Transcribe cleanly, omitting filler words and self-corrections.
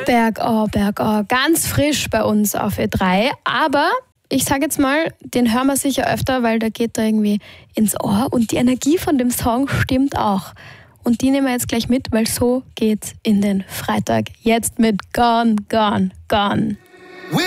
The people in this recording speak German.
Bergau. Ganz frisch bei uns auf Ö3. Aber ich sage jetzt mal, den hören wir sicher öfter, weil der geht da irgendwie ins Ohr. Und die Energie von dem Song stimmt auch. Und die nehmen wir jetzt gleich mit, weil so geht's in den Freitag. Jetzt mit Gone, Gone, Gone.